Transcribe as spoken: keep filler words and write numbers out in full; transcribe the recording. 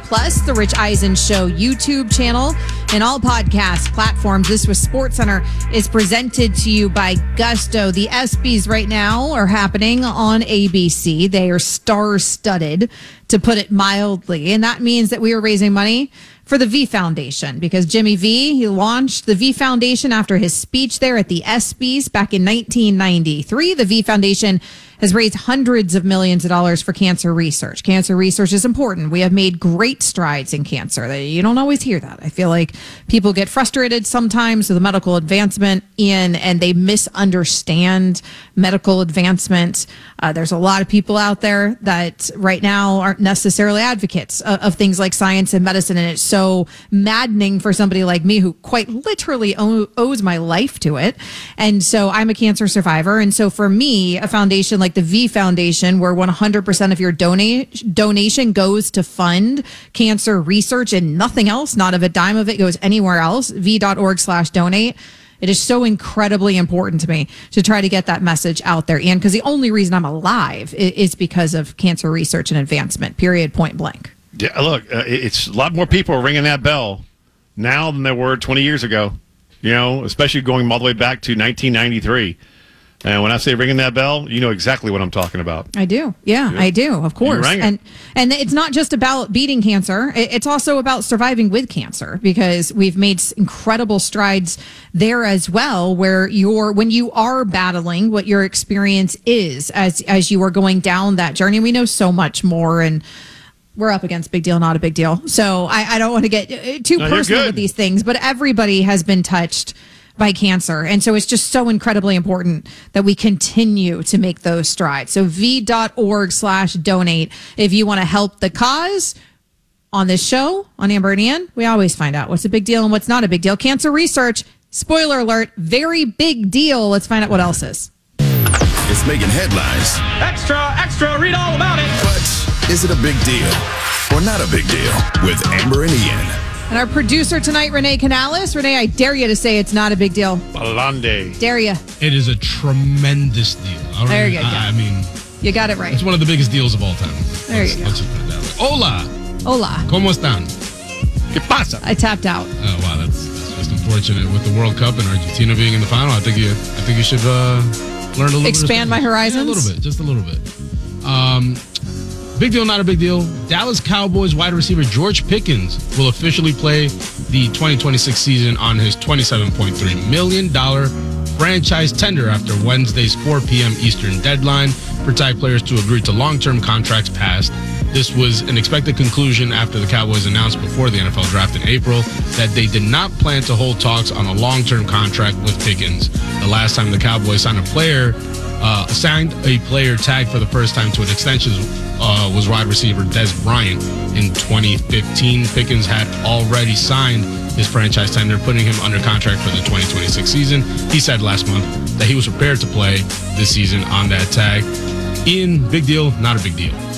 Plus, The Rich Eisen Show YouTube channel, and all podcast platforms. This was SportsCenter is presented to you by Gusto. The ESPYs right now are happening on A B C. They are star-studded, to put it mildly, and that means that we are raising money for the V Foundation, because Jimmy V, he launched the V Foundation after his speech there at the ESPYs back in nineteen ninety-three. The V Foundation has raised hundreds of millions of dollars for cancer research. Cancer research is important. We have made great strides in cancer. You don't always hear that. I feel like people get frustrated sometimes with the medical advancement in, and they misunderstand medical advancement. Uh, there's a lot of people out there that right now aren't necessarily advocates of, of things like science and medicine, and it's so maddening for somebody like me who quite literally owe, owes my life to it. And so I'm a cancer survivor, and so for me, a foundation like the V Foundation, where one hundred percent of your donate donation goes to fund cancer research and nothing else, not of a dime of it goes anywhere else, v.org slash donate. It is so incredibly important to me to try to get that message out there. And because the only reason I'm alive is because of cancer research and advancement, period, point blank. Yeah, look, uh, it's a lot more people are ringing that bell now than there were twenty years ago, you know, especially going all the way back to nineteen ninety-three. And when I say ringing that bell, you know exactly what I'm talking about. I do. Yeah, yeah. I do, of course. And and it's not just about beating cancer. It's also about surviving with cancer, because we've made incredible strides there as well, where you're, when you are battling, what your experience is as, as you are going down that journey. We know so much more, and we're up against big deal, not a big deal. So I, I don't want to get too no, personal with these things, but everybody has been touched by cancer. And so it's just so incredibly important that we continue to make those strides. So v.org slash donate. If you want to help the cause on this show, on Amber and Ian, we always find out what's a big deal and what's not a big deal. Cancer research, spoiler alert, very big deal. Let's find out what else is. It's making headlines. Extra, extra, read all about it. But is it a big deal or not a big deal? With Amber and Ian. And our producer tonight, Renee Canales. Renee, I dare you to say it's not a big deal. Balande. Dare you. It is a tremendous deal. I there you go. I, I mean, you got it right. It's one of the biggest deals of all time. There let's, you go. Let's just put it that way. Hola. Hola. ¿Cómo están? ¿Qué pasa? I tapped out. Oh, wow. That's, that's just unfortunate with the World Cup and Argentina being in the final. I think you, I think you should uh, learn a little Expand bit. Expand my horizons? Yeah, a little bit. Just a little bit. Um... Big deal, not a big deal. Dallas Cowboys wide receiver George Pickens will officially play the twenty twenty-six season on his twenty-seven point three million dollars franchise tender after Wednesday's four p.m. Eastern deadline for tie players to agree to long-term contracts passed. This was an expected conclusion after the Cowboys announced before the N F L draft in April that they did not plan to hold talks on a long-term contract with Pickens. The last time the Cowboys signed a player, uh, signed a player tagged for the first time to an extension uh, was wide receiver Dez Bryant in twenty fifteen. Pickens had already signed his franchise tender, putting him under contract for the twenty twenty-six season. He said last month that he was prepared to play this season on that tag. Ian, big deal, not a big deal.